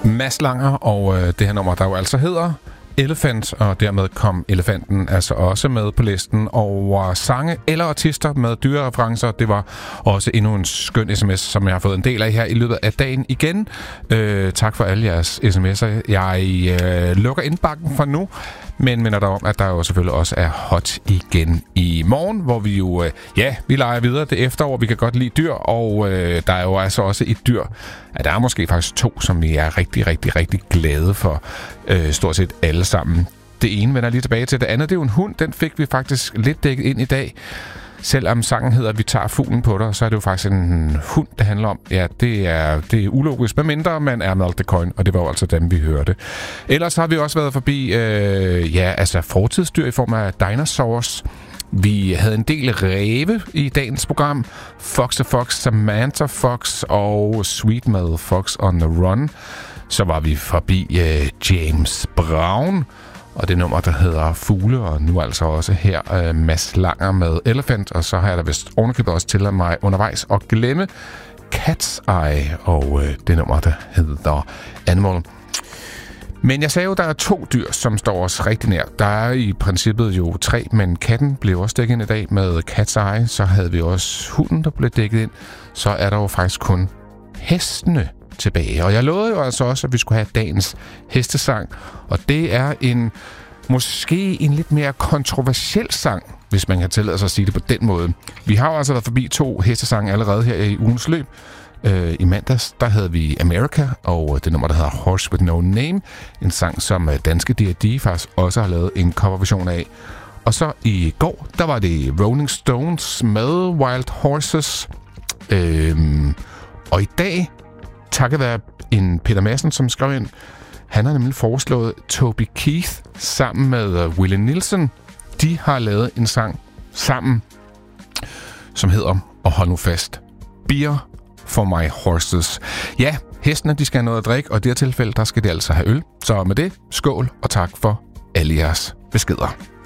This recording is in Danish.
Mads Langer, og det her nummer, der jo altså hedder Elephant, og dermed kom elefanten altså også med på listen over sange eller artister med dyrereferencer. Det var også endnu en skøn sms, som jeg har fået en del af her i løbet af dagen igen. Tak for alle jeres sms'er. Jeg lukker indbakken for nu, men minder dig om, at der jo selvfølgelig også er hot igen i morgen, hvor vi jo, vi leger videre det efterår. Vi kan godt lide dyr, og der er jo altså også et dyr. Ja, der er måske faktisk 2, som vi er rigtig, rigtig, rigtig glade for. Stort set alle sammen. Det ene vender lige tilbage til. Det andet, det er jo en hund. Den fik vi faktisk lidt dækket ind i dag. Selvom sangen hedder Vi tager fuglen på dig, så er det jo faktisk en hund, det handler om. Ja, det er ulogisk, med mindre man er Malk the Coin, og det var jo altså dem, vi hørte. Ellers har vi også været forbi fortidsdyr i form af dinosaurs. Vi havde en del ræve i dagens program. Fox the Fox, Samantha Fox og Sweet Mother Fox on the Run. Så var vi forbi James Brown og det nummer, der hedder Fugle, og nu altså også her Mads Langer med Elephant, og så har jeg da vist ovenikøbet også til mig undervejs at glemme Cat's Eye og det nummer, der hedder Animal. Men jeg sagde jo, der er 2 dyr, som står os rigtig nær. Der er i princippet jo 3, men katten blev også dækket ind i dag med Cat's Eye. Så havde vi også hunden, der blev dækket ind. Så er der jo faktisk kun hestene tilbage. Og jeg lovede jo altså også, at vi skulle have dagens hestesang. Og det er måske en lidt mere kontroversiel sang, hvis man kan tillade sig at sige det på den måde. Vi har jo altså været forbi 2 hestesange allerede her i ugens løb. I mandags, der havde vi America, og det nummer, der hedder Horse With No Name. En sang, som danske D&D faktisk også har lavet en coverversion af. Og så i går, der var det Rolling Stones med Wild Horses. Og i dag, takket være en Peter Madsen, som skrev ind, han har nemlig foreslået Toby Keith sammen med Willie Nelson. De har lavet en sang sammen, som hedder, og hold nu fast, Beer for my horses. Ja, hestene, de skal have noget at drikke, og i det her tilfælde, der skal de altså have øl. Så med det, skål og tak for alle jeres beskeder.